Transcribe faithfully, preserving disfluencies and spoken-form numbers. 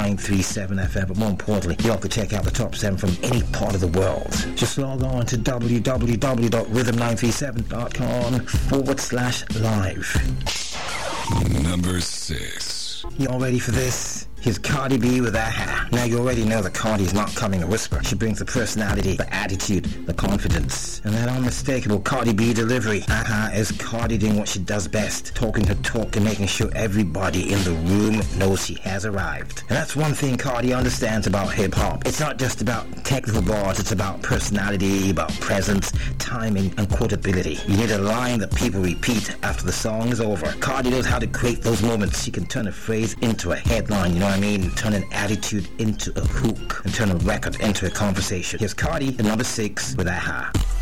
nine three seven F M, but more importantly, you all can check out the top seven from any part of the world. Just log on to w w w dot rhythm nine three seven dot com forward slash live. Number six. You all ready for this? Here's Cardi B with Aha. Now you already know that Cardi's not coming to whisper. She brings the personality, the attitude, the confidence, and that unmistakable Cardi B delivery. Aha is Cardi doing what she does best, talking her talk and making sure everybody in the room knows she has arrived. And that's one thing Cardi understands about hip-hop. It's not just about technical bars, it's about personality, about presence, timing, and quotability. You need a line that people repeat after the song is over. Cardi knows how to create those moments. She can turn a phrase into a headline, you know what I mean? Turn an attitude into a hook and turn a record into a conversation. Here's Cardi at number six with Aha.